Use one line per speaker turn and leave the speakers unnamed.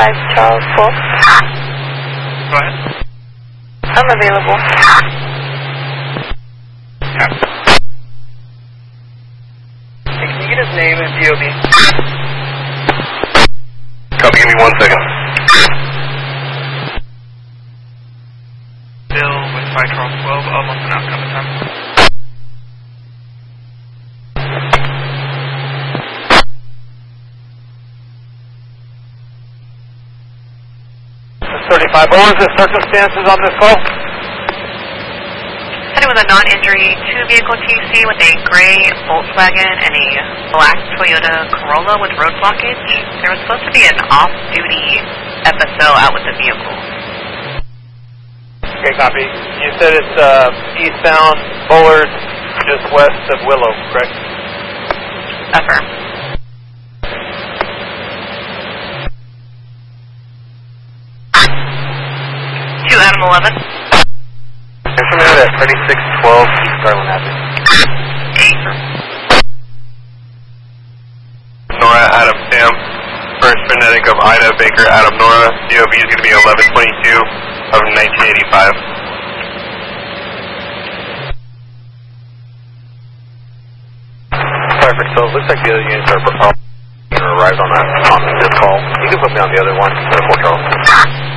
Charles Wolf.
Go ahead.
I'm available.
Yeah. Hey, can you get his name and DOB?
Copy, give me 1 second.
Bill with 5 Charles 12, almost an outcome in time.
What was the circumstances on this call?
Headed with a non-injury 2-vehicle TC with a gray Volkswagen and a black Toyota Corolla with road blockage. There was supposed to be an off-duty FSO out with the vehicle.
Okay, copy. You said it's eastbound Bullard, just west of Willow, correct?
Affirm. Adam 11.
Information at 3612 East Garland Avenue.
8.
Nora, Adam, Sam. First phonetic of Ida, Baker, Adam, Nora. DOB is going to be 1122 of 1985. Perfect. So it looks like the other units are arrived on this call. You can put me on the other one, 4 Charles.